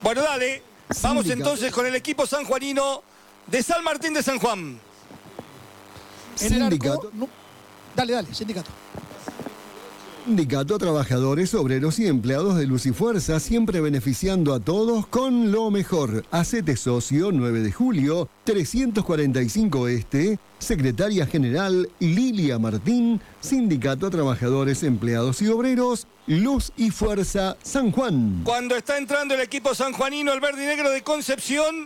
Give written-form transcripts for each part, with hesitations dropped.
Bueno, dale. Vamos entonces con el equipo sanjuanino de San Martín de San Juan. En el arco, dale, sindicato. Sindicato Trabajadores, Obreros y Empleados de Luz y Fuerza, siempre beneficiando a todos con lo mejor. Hacete socio, 9 de julio, 345 Este, Secretaria General Lilia Martín, Sindicato Trabajadores, Empleados y Obreros, Luz y Fuerza, San Juan. Cuando está entrando el equipo sanjuanino, el verde y negro de Concepción,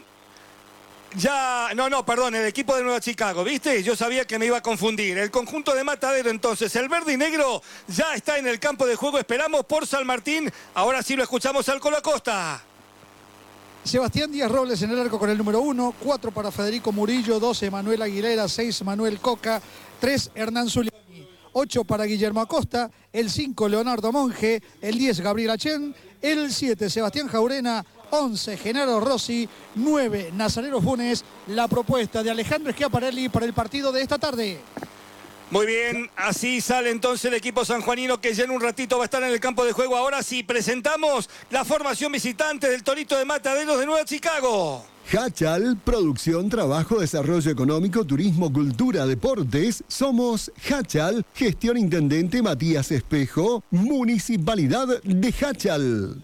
el equipo de Nueva Chicago, ¿viste? Yo sabía que me iba a confundir. El conjunto de Matadero, entonces, el verde y negro ya está en el campo de juego. Esperamos por San Martín. Ahora sí lo escuchamos al Colo Acosta. Sebastián Díaz Robles en el arco con el número 1, 4 para Federico Murillo, 12 Manuel Aguilera, 6 Manuel Coca, 3 Hernán Zuliani, 8 para Guillermo Acosta, el 5 Leonardo Monge, el 10 Gabriel Achen, el 7 Sebastián Jaurena, 11 Genaro Rossi, 9 Nazareno Funes. La propuesta de Alejandro Schiaparelli para el partido de esta tarde. Muy bien, así sale entonces el equipo sanjuanino, que ya en un ratito va a estar en el campo de juego. Ahora sí, presentamos la formación visitante del Torito de Mataderos de Nueva Chicago. Hachal, producción, trabajo, desarrollo económico, turismo, cultura, deportes. Somos Hachal, gestión intendente Matías Espejo, Municipalidad de Hachal.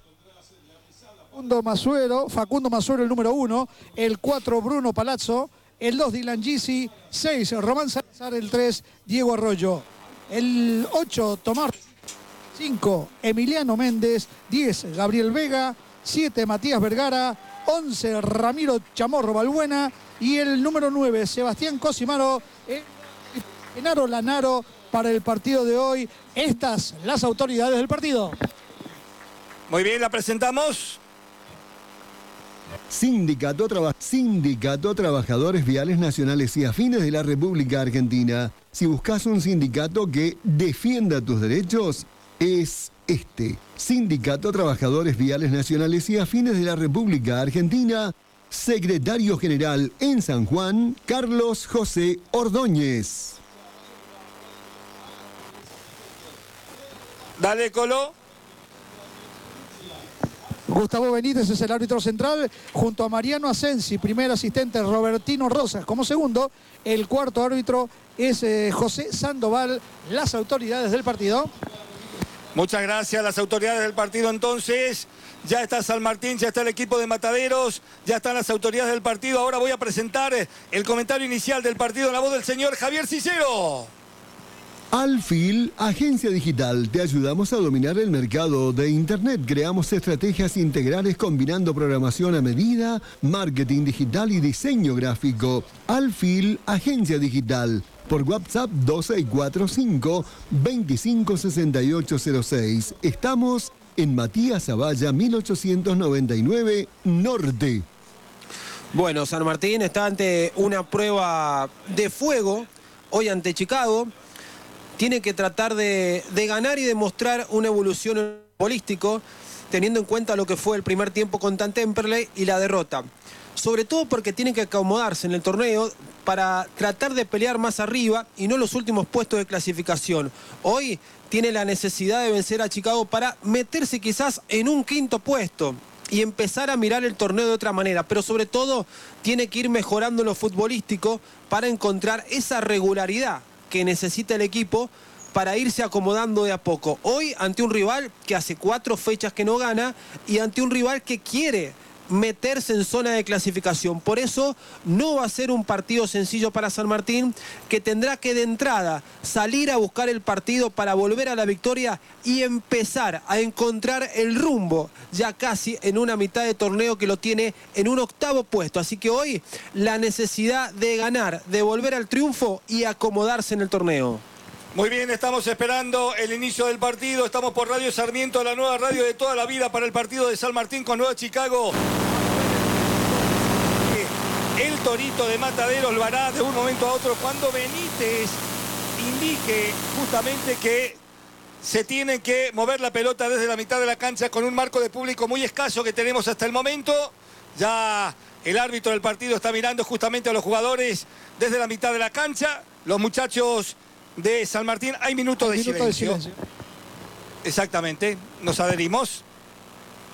Facundo Masuero el número 1, el 4 Bruno Palazzo, el 2 Dylan Gisi, 6 Román Salazar, el 3 Diego Arroyo, el 8 Tomás, 5 Emiliano Méndez, 10 Gabriel Vega, 7 Matías Vergara, 11 Ramiro Chamorro Balbuena y el número 9 Sebastián Cosimaro, Genaro Lanaro para el partido de hoy. Estas las autoridades del partido. Muy bien, la presentamos. Sindicato Trabajadores Viales Nacionales y Afines de la República Argentina. Si buscas un sindicato que defienda tus derechos, es este. Sindicato Trabajadores Viales Nacionales y Afines de la República Argentina. Secretario General en San Juan, Carlos José Ordóñez. Dale, Colo. Gustavo Benítez es el árbitro central, junto a Mariano Asensi, primer asistente Robertino Rosas como segundo. El cuarto árbitro es José Sandoval. Las autoridades del partido. Muchas gracias, las autoridades del partido entonces. Ya está San Martín, ya está el equipo de Mataderos, ya están las autoridades del partido. Ahora voy a presentar el comentario inicial del partido en la voz del señor Javier Cicero. Alfil, agencia digital, te ayudamos a dominar el mercado de Internet. Creamos estrategias integrales combinando programación a medida, marketing digital y diseño gráfico. Alfil, agencia digital. Por WhatsApp 2645-256806. Estamos en Matías Zavalla, 1899 Norte. Bueno, San Martín está ante una prueba de fuego hoy ante Chicago. Tiene que tratar de ganar y demostrar una evolución futbolística, teniendo en cuenta lo que fue el primer tiempo contra Temperley y la derrota. Sobre todo porque tiene que acomodarse en el torneo para tratar de pelear más arriba y no los últimos puestos de clasificación. Hoy tiene la necesidad de vencer a Chicago para meterse quizás en un quinto puesto y empezar a mirar el torneo de otra manera, pero sobre todo tiene que ir mejorando lo futbolístico para encontrar esa regularidad que necesita el equipo para irse acomodando de a poco. Hoy ante un rival que hace 4 fechas que no gana y ante un rival que quiere meterse en zona de clasificación. Por eso no va a ser un partido sencillo para San Martín, que tendrá que de entrada salir a buscar el partido para volver a la victoria y empezar a encontrar el rumbo ya casi en una mitad de torneo que lo tiene en un 8º puesto. Así que hoy la necesidad de ganar, de volver al triunfo y acomodarse en el torneo. Muy bien, estamos esperando el inicio del partido. Estamos por Radio Sarmiento, la nueva radio de toda la vida para el partido de San Martín con Nueva Chicago. El Torito de Mataderos lo hará de un momento a otro cuando Benítez indique justamente que se tiene que mover la pelota desde la mitad de la cancha con un marco de público muy escaso que tenemos hasta el momento. Ya el árbitro del partido está mirando justamente a los jugadores desde la mitad de la cancha. Los muchachos de San Martín, hay minutos de silencio. Minuto de silencio. Exactamente, nos adherimos.